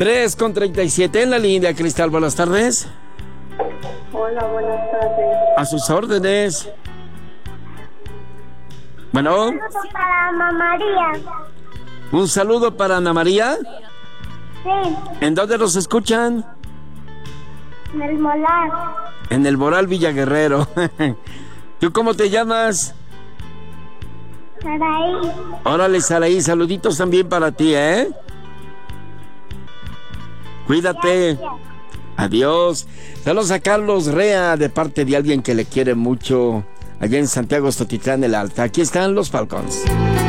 3:37 en la línea, Cristal, buenas tardes. Hola, buenas tardes. A sus órdenes. Bueno. Un saludo para Ana María. Un saludo para Ana María. Sí, ¿En dónde nos escuchan? en el Molar. En el Moral Villaguerrero. ¿Tú cómo te llamas? Saraí. Órale, Saraí, saluditos también para ti, ¿eh? Cuídate. Gracias. Adiós. Saludos a Carlos Rea de parte de alguien que le quiere mucho allá en Santiago Stotitlán el Alta. Aquí están los Falcons.